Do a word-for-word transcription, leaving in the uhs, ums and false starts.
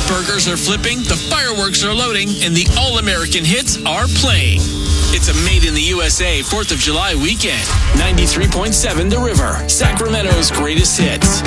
burgers are flipping, the fireworks are loading, and the all-American hits are playing. It's a Made in the U S A fourth of July weekend. ninety-three point seven The River, Sacramento's greatest hits.